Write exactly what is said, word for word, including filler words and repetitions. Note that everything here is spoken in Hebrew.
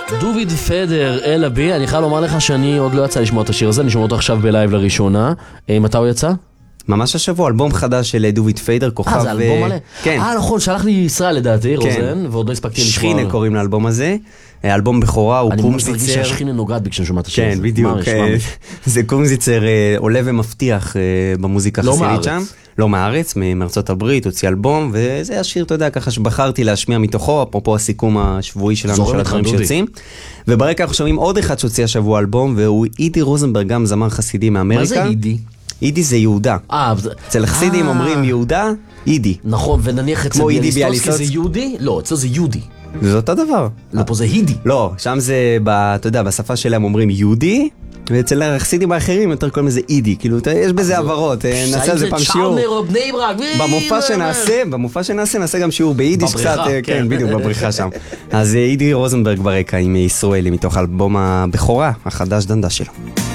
דוביד פדר, אלה בי, אני חייב לומר לך שאני עוד לא יצא לשמוע את השיר הזה, אני שומע אותו עכשיו בלייב לראשונה. מתי הוא יצא? ממש השבוע, אלבום חדש של דוביד פיידר, כוכב... אה, זה אלבום מלא? כן. אה, נכון, שלח לי ישראל לדעתי, רוזן, ועוד לא הספקתי לשמוע. שכינה קוראים לאלבום הזה. אלבום בכורה הוא קומזיצר. אני מרגיש שהשכינה נוגעת בי כשאני שומע את השיר הזה. כן, בדיוק. זה קומזיצר עולה ומבטיח במוזיקה חסידית שם. לא מארץ, מארצות הברית, הוציא אלבום, וזה השיר, אתה יודע, ככה שבחרתי להשמיע מתוכו, אפרופו הסיכום השבועי שלנו של הדברים שיוצאים. וברקע אנחנו שומעים עוד אחד שהוציא השבוע אלבום, והוא אידי רוזנברג, גם זמר חסידי מאמריקה. מה זה אידי? אידי זה יהודה. אצל החסידים אומרים יהודה, אידי. נכון, ונניח אצל ביאליסטובסקי זה יהודי? לא, אצל זה יהודי. זה אותו דבר. לא, פה זה הידי. לא, שם זה, אתה יודע, בשפה שלהם אומרים יהודי, ואצל החסידים האחרים יותר קוראים לזה אידי, כאילו, יש בזה עברות, נעשה על זה פעם שיעור. במופע שנעשה, במופע שנעשה, נעשה גם שיעור ביידיש קצת, כן, בדיוק, בבריכה שם. אז אידי רוזנברג ברקע עם ישראלי מתוך אלבום הבכורה, החדש דנדה שלו.